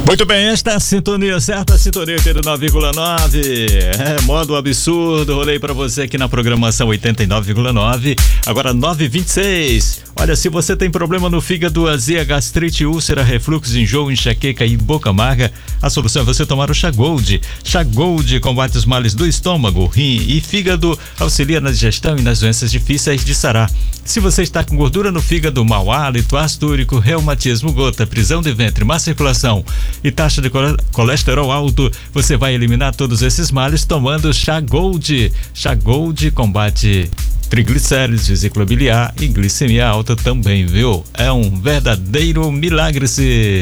Muito bem, esta é a sintonia certa, a sintonia 89,9. Modo absurdo, rolei pra você aqui na programação 89,9. Agora 9h26. Olha, se você tem problema no fígado, azia, gastrite, úlcera, refluxo, enjoo, enxaqueca e boca amarga, a solução é você tomar o Chá Gold. Chá Gold combate os males do estômago, rim e fígado, auxilia na digestão e nas doenças difíceis de sarar. Se você está com gordura no fígado, mau hálito, ácido úrico, reumatismo, gota, prisão de ventre, má circulação e taxa de colesterol alto, você vai eliminar todos esses males tomando Chá Gold. Chá Gold combate triglicéridos, vesícula biliar e glicemia alta também, viu? É um verdadeiro milagre.